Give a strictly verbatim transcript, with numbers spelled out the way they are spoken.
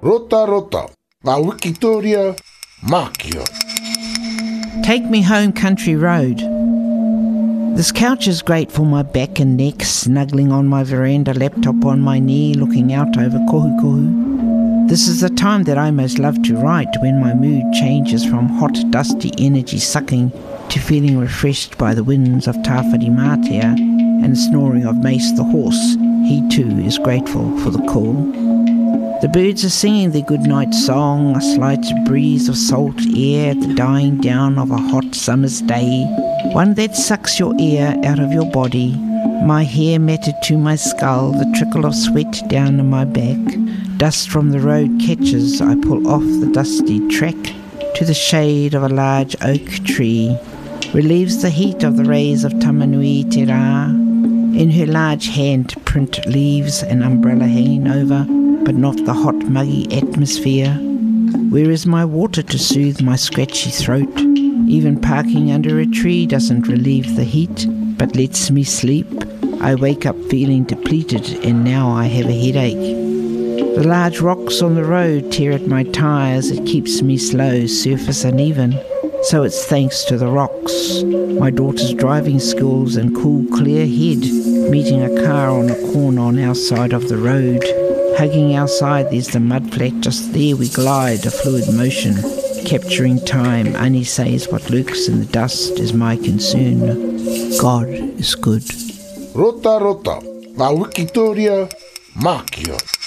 Rota rota, ngā Wikitoria, Mākia. Take me home country road. This couch is great for my back and neck, snuggling on my veranda, laptop on my knee, looking out over Kohu Kohu. This is the time that I most love to write, when my mood changes from hot, dusty energy sucking to feeling refreshed by the winds of Tawharimatea and snoring of Mace the horse. He too is grateful for the call. The birds are singing their goodnight song, a slight breeze of salt air at the dying down of a hot summer's day, one that sucks your air out of your body, my hair matted to my skull, the trickle of sweat down my back, dust from the road catches, I pull off the dusty track to the shade of a large oak tree, relieves the heat of the rays of Tamanui Te Rā. In her large hand print leaves an umbrella hanging over, but not the hot muggy atmosphere. Where is my water to soothe my scratchy throat? Even parking under a tree doesn't relieve the heat, but lets me sleep. I wake up feeling depleted, and now I have a headache. The large rocks on the road tear at my tyres. It keeps me slow, surface uneven. So it's thanks to the rocks. My daughter's driving skills and cool, clear head, meeting a car on a corner on our side of the road. Hugging our side, there's the mud flat, just there we glide, a fluid motion, capturing time. Ani says what lurks in the dust is my concern. God is good. Rota rota, ngā Wikitoria, Mākia.